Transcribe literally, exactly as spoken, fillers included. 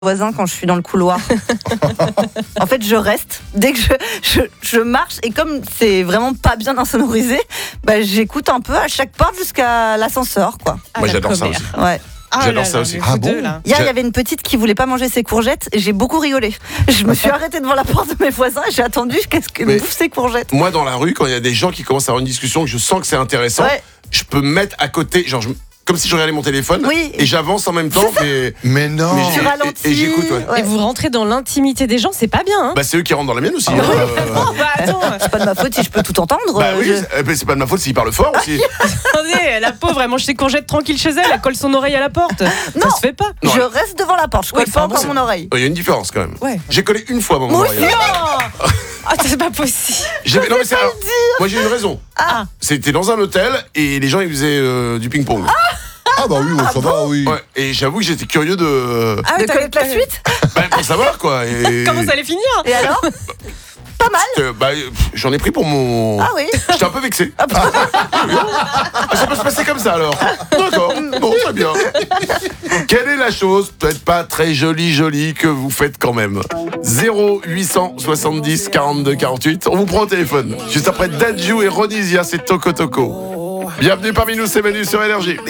voisin quand je suis dans le couloir. En fait, je reste. Dès que je, je, je marche, et comme c'est vraiment pas bien insonorisé, bah, j'écoute un peu à chaque porte jusqu'à l'ascenseur, quoi. Moi, j'adore ça aussi. Ouais. Ah J'adore là ça là, aussi. Ah bon Hier, il y avait une petite qui voulait pas manger ses courgettes et j'ai beaucoup rigolé. Je me suis arrêtée devant la porte de mes voisins et j'ai attendu qu'est-ce qu'elle Mais bouffe ses courgettes. Moi, dans la rue, quand il y a des gens qui commencent à avoir une discussion, que je sens que c'est intéressant, Ouais. je peux me mettre à côté, genre, je- comme si je regardais mon téléphone, Oui. et j'avance en même temps, mais, Mais non. mais Tu j'ai- ralentis. et, et j'écoute, ouais. Ouais. Et vous rentrez dans l'intimité des gens, c'est pas bien, hein. Bah, c'est eux qui rentrent dans la mienne aussi. Ah hein. ouais. Euh, Oh, bah attends, C'est pas de ma faute si je peux tout entendre. bah euh, oui, je- c'est eh ben, c'est pas de ma faute s'ils parlent fort aussi. attendez, la pauvre, elle mange ses courgettes tranquille chez elle, elle colle son oreille à la porte. Ça Non. se fait pas. Non, Je ouais. reste devant la porte, je colle Oui, pas enfin, encore bon, mon oreille. Il y a une différence quand même. Ouais. J'ai collé une fois mon Moi oreille. Non. Ah, c'est pas possible. J'avais- non, mais c'est- alors, moi j'ai une raison. Ah. C'était dans un hôtel et les gens ils faisaient euh, du ping-pong. Ah bah oui, ça va, oui. Ouais, et j'avoue que j'étais curieux de, Ah, De t'as- connaître la suite. bah, pour savoir quoi. Et, Comment ça allait finir? Et alors? Pas mal. Euh, bah, pff, j'en ai pris pour mon. Ah oui. J'étais un peu vexé. Ah, ça peut se passer comme ça alors. D'accord. Bon, très bien. Quelle est la chose, peut-être pas très jolie, jolie, que vous faites quand même? zéro huit cent soixante-dix quarante-deux quarante-huit. On vous prend au téléphone. Juste après Dadju et Ronisia, c'est Toko Toko. Bienvenue parmi nous, c'est Manu sur Énergie.